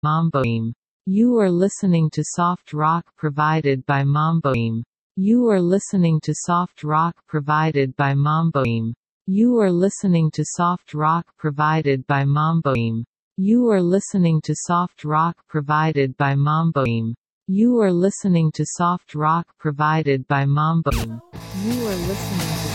Mamboim. You are listening to soft rock provided by Mamboim. You are listening to soft rock provided by Mamboim. You are listening to soft rock provided by Mamboim. You are listening to soft rock provided by Mamboim. You are listening to soft rock provided by Mamboim. You are listening to